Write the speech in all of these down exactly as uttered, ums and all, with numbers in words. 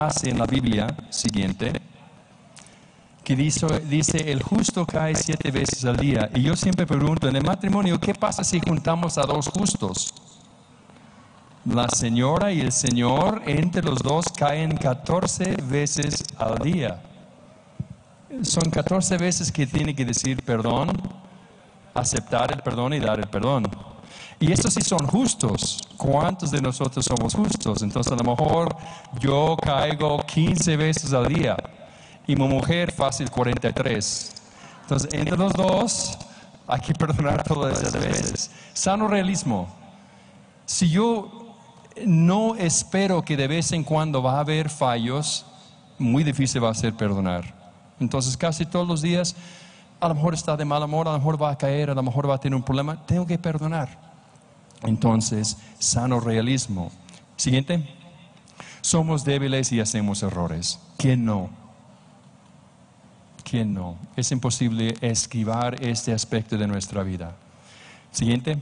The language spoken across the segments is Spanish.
en la Biblia siguiente, que dice, dice, el justo cae siete veces al día. Y yo siempre pregunto, en el matrimonio, ¿qué pasa si juntamos a dos justos? La señora y el señor, entre los dos, caen catorce veces al día. Son catorce veces que tiene que decir perdón, aceptar el perdón y dar el perdón. Y estos sí son justos. ¿Cuántos de nosotros somos justos? Entonces a lo mejor yo caigo quince veces al día y mi mujer fácil cuarenta y tres. Entonces entre los dos hay que perdonar todas esas veces. Sano realismo. Si yo no espero que de vez en cuando va a haber fallos, muy difícil va a ser perdonar. Entonces casi todos los días, a lo mejor está de mal humor, a lo mejor va a caer, a lo mejor va a tener un problema, tengo que perdonar. Entonces, sano realismo. Siguiente. Somos débiles y hacemos errores. ¿Quién no? ¿Quién no? Es imposible esquivar este aspecto de nuestra vida. Siguiente.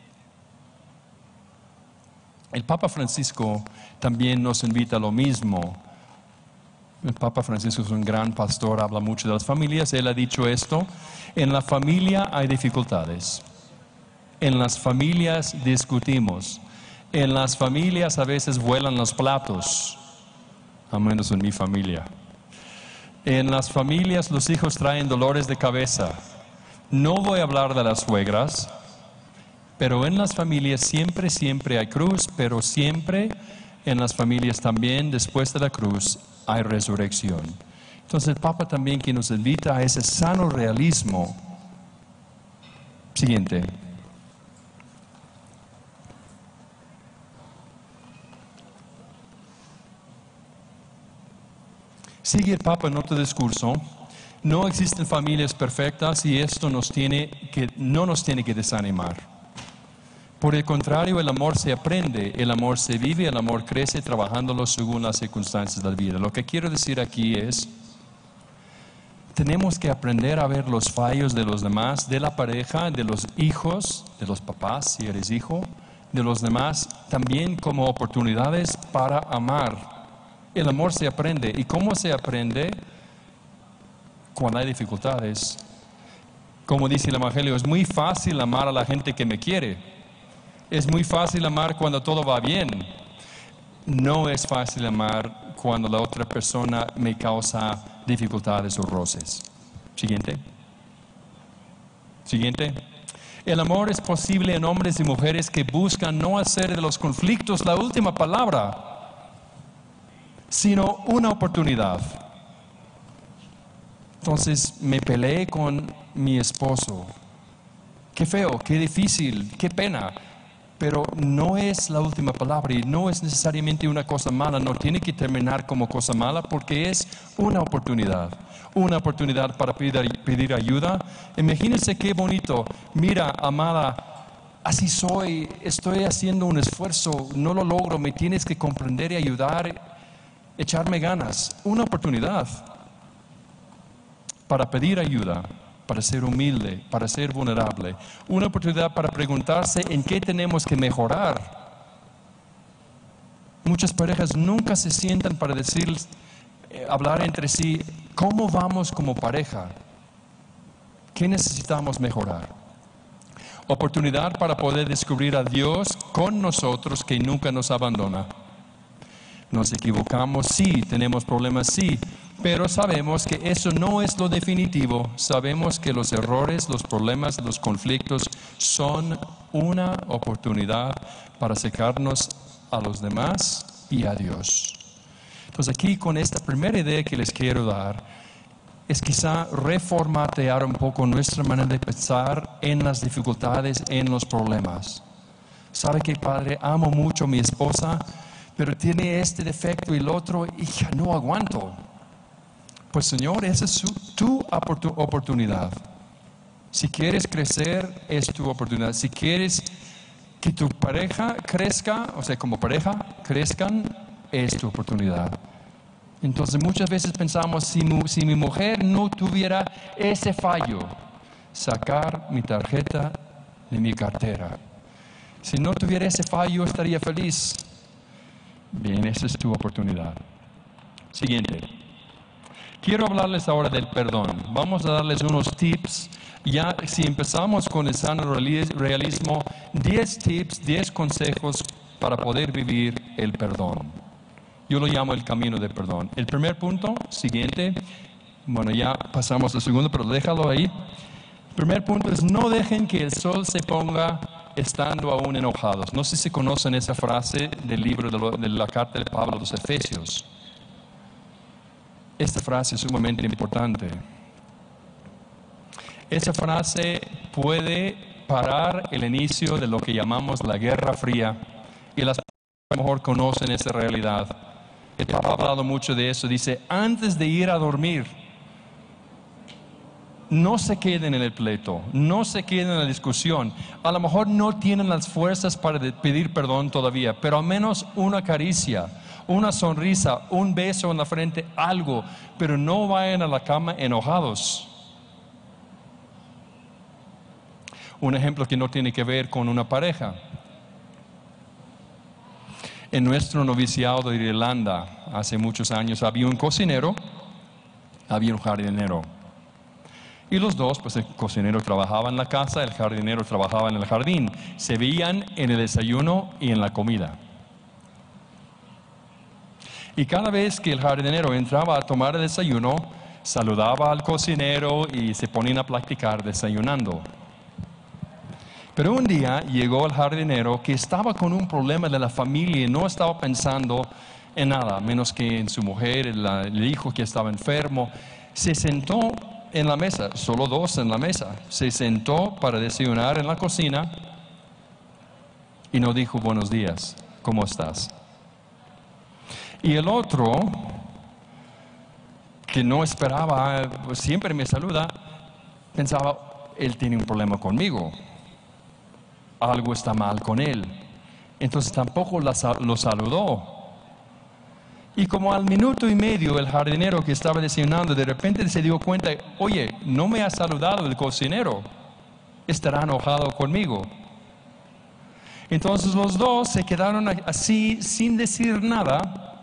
El Papa Francisco también nos invita a lo mismo. El Papa Francisco es un gran pastor, habla mucho de las familias. Él ha dicho esto: en la familia hay dificultades. En las familias discutimos. En las familias a veces vuelan los platos, a menos en mi familia. En las familias los hijos traen dolores de cabeza. No voy a hablar de las suegras, pero en las familias siempre, siempre hay cruz, pero siempre en las familias también, después de la cruz, hay resurrección. Entonces el Papa también que nos invita a ese sano realismo. Siguiente. Sigue el Papa en otro discurso: no existen familias perfectas y esto nos tiene que, no nos tiene que desanimar. Por el contrario, el amor se aprende, el amor se vive, el amor crece trabajándolo según las circunstancias de la vida. Lo que quiero decir aquí es, tenemos que aprender a ver los fallos de los demás, de la pareja, de los hijos, de los papás, si eres hijo, de los demás, también como oportunidades para amar. El amor se aprende. ¿Y cómo se aprende? Cuando hay dificultades. Como dice el Evangelio, es muy fácil amar a la gente que me quiere. Es muy fácil amar cuando todo va bien. No es fácil amar cuando la otra persona me causa dificultades o roces. Siguiente. Siguiente. El amor es posible en hombres y mujeres que buscan no hacer de los conflictos la última palabra, sino una oportunidad. Entonces me peleé con mi esposo. Qué feo, qué difícil, qué pena. Pero no es la última palabra y no es necesariamente una cosa mala. No tiene que terminar como cosa mala porque es una oportunidad. Una oportunidad para pedir, pedir ayuda. Imagínense qué bonito. Mira, amada, así soy. Estoy haciendo un esfuerzo. No lo logro. Me tienes que comprender y ayudar. Echarme ganas, una oportunidad para pedir ayuda, para ser humilde, para ser vulnerable, una oportunidad para preguntarse en qué tenemos que mejorar. Muchas parejas nunca se sientan para decir, eh, hablar entre sí, ¿cómo vamos como pareja? ¿Qué necesitamos mejorar? Oportunidad para poder descubrir a Dios con nosotros que nunca nos abandona. Nos equivocamos, sí, tenemos problemas, sí, pero sabemos que eso no es lo definitivo. Sabemos que los errores, los problemas, los conflictos son una oportunidad para acercarnos a los demás y a Dios. Entonces aquí con esta primera idea que les quiero dar, es quizá reformatear un poco nuestra manera de pensar en las dificultades, en los problemas. ¿Sabe qué, padre? Amo mucho a mi esposa, pero tiene este defecto y el otro, y ya no aguanto. Pues Señor, esa es su, tu oportunidad. Si quieres crecer, es tu oportunidad. Si quieres que tu pareja crezca, o sea, como pareja crezcan, es tu oportunidad. Entonces muchas veces pensamos, si mi, si mi mujer no tuviera ese fallo, sacar mi tarjeta de mi cartera. Si no tuviera ese fallo, estaría feliz. Bien, esa es tu oportunidad. Siguiente. Quiero hablarles ahora del perdón. Vamos a darles unos tips. Ya si empezamos con el sano realismo, diez tips, diez consejos para poder vivir el perdón. Yo lo llamo el camino del perdón. El primer punto, siguiente. Bueno, ya pasamos al segundo, pero déjalo ahí. El primer punto es: no dejen que el sol se ponga estando aún enojados. No sé si conocen esa frase del libro de, lo, de la carta de Pablo a los Efesios. Esta frase es sumamente importante. Esa frase puede parar el inicio de lo que llamamos la Guerra Fría, y las personas a lo mejor conocen esa realidad. El Papa ha hablado mucho de eso. Dice: antes de ir a dormir, no se queden en el pleito, no se queden en la discusión. A lo mejor no tienen las fuerzas para pedir perdón todavía, pero al menos una caricia, una sonrisa, un beso en la frente, algo. Pero no vayan a la cama enojados. Un ejemplo que no tiene que ver con una pareja. En nuestro noviciado de Irlanda, hace muchos años, había un cocinero, había un jardinero. Y los dos, pues el cocinero trabajaba en la casa, el jardinero trabajaba en el jardín. Se veían en el desayuno y en la comida. Y cada vez que el jardinero entraba a tomar el desayuno, saludaba al cocinero y se ponían a platicar desayunando. Pero un día llegó el jardinero que estaba con un problema de la familia y no estaba pensando en nada, menos que en su mujer, el, el hijo que estaba enfermo. Se sentó en la mesa, solo dos en la mesa. Se sentó para desayunar en la cocina y no dijo buenos días, ¿cómo estás? Y el otro, que no esperaba, pues siempre me saluda, pensaba, él tiene un problema conmigo. Algo está mal con él. Entonces tampoco lo saludó. Y como al minuto y medio el jardinero que estaba desayunando de repente se dio cuenta: oye, no me ha saludado el cocinero, estará enojado conmigo. Entonces los dos se quedaron así sin decir nada.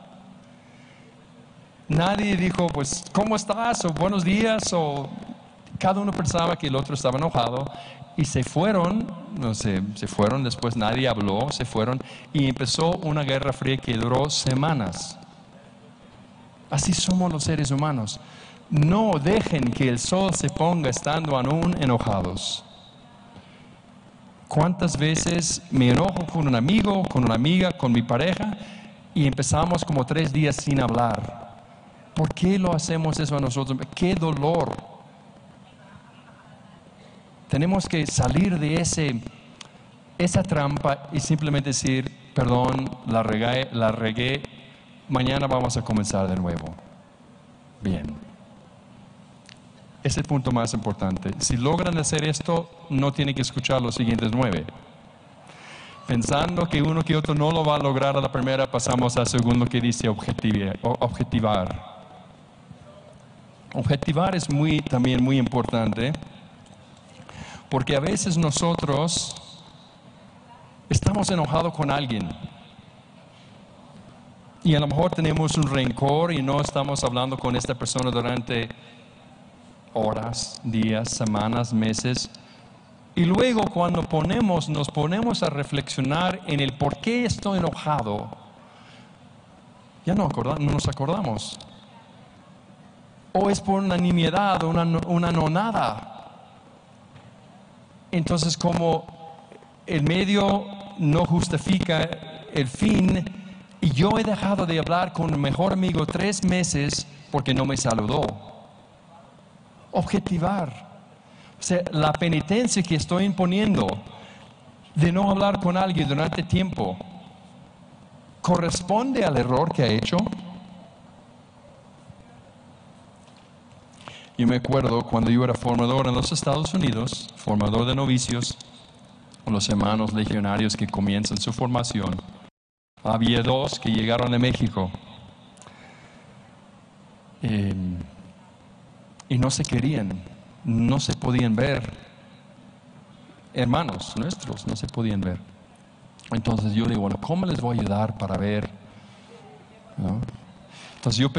Nadie dijo, pues, ¿cómo estás? O buenos días. O cada uno pensaba que el otro estaba enojado. Y se fueron, no sé, se fueron, después nadie habló, se fueron. Y empezó una guerra fría que duró semanas. Así somos los seres humanos. No dejen que el sol se ponga estando aún enojados. ¿Cuántas veces me enojo con un amigo, con una amiga, con mi pareja, y empezamos como tres días sin hablar? ¿Por qué lo hacemos eso a nosotros? ¡Qué dolor! Tenemos que salir de ese, esa trampa y simplemente decir: perdón, la regué, la regué, mañana vamos a comenzar de nuevo. Bien. Es el punto más importante. Si logran hacer esto, no tienen que escuchar los siguientes nueve. Pensando que uno que otro no lo va a lograr a la primera, pasamos al segundo, que dice objetivar. Objetivar, objetivar es muy, también muy importante. Porque a veces nosotros estamos enojados con alguien y a lo mejor tenemos un rencor y no estamos hablando con esta persona durante horas, días, semanas, meses. Y luego cuando ponemos, nos ponemos a reflexionar en el por qué estoy enojado, ya no, acorda, no nos acordamos. O es por una nimiedad o una, una nonada. Entonces, como el medio no justifica el fin, y yo he dejado de hablar con mi mejor amigo tres meses porque no me saludó. Objetivar. O sea, la penitencia que estoy imponiendo de no hablar con alguien durante tiempo, ¿corresponde al error que ha hecho? Yo me acuerdo cuando yo era formador en los Estados Unidos, formador de novicios, los hermanos legionarios que comienzan su formación. Había dos que llegaron de México eh, y no se querían, no se podían ver. Hermanos nuestros no se podían ver. Entonces yo digo, bueno, ¿cómo les voy a ayudar para ver? ¿No? Entonces yo